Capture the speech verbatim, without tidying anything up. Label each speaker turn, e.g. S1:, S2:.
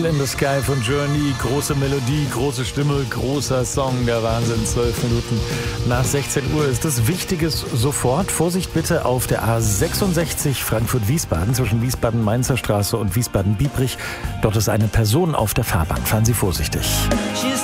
S1: in the Sky von Journey. Große Melodie, große Stimme, großer Song. Der Wahnsinn. Zwölf Minuten nach sechzehn Uhr ist das Wichtiges sofort. Vorsicht bitte auf der A sechsundsechzig Frankfurt-Wiesbaden zwischen Wiesbaden-Mainzer Straße und Wiesbaden-Biebrich. Dort ist eine Person auf der Fahrbahn. Fahren Sie vorsichtig.